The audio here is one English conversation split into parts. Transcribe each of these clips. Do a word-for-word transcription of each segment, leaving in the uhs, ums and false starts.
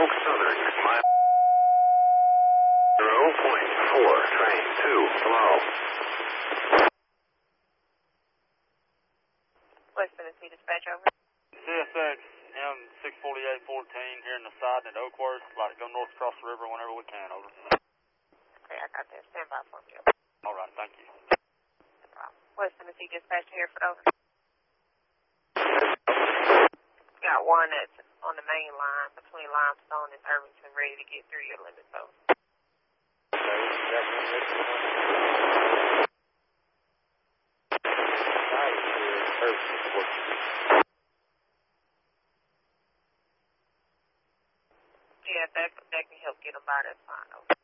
Norfolk Southern, mile zero point four, train two, below. West Tennessee dispatch over. C S X M six forty-eight fourteen here in the side at Oakworth. Like to go north across the river whenever we can, over. Okay, I got that. Stand by for me. All right, thank you. West Tennessee dispatch here for over. Got one that's on the main line between Limestone and Irvington, ready to get through your limit zone. Yeah, that, that can help get them by, that's fine. Over.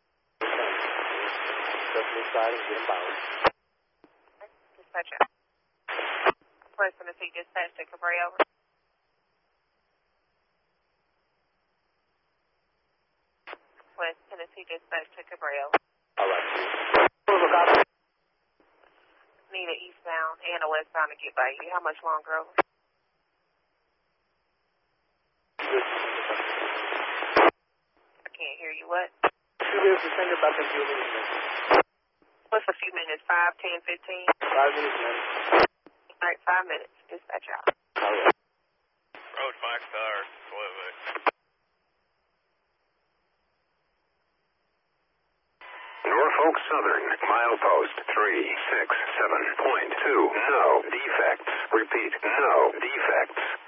Definitely side and get them bound. Dispatch out. West Tennessee dispatch to Cabray over. West Tennessee dispatch to Cabray over. All right. Need an eastbound and a westbound to get by you. How much longer over? I can't hear you. What? Two minutes to send it back in a few minutes. What's a few minutes? Five, ten, fifteen? Five minutes, man. All right, five minutes. Dispatch out. All right. Road Mike Tire, Slivik. Norfolk Southern, milepost three six seven point two, no defects. Repeat, no defects.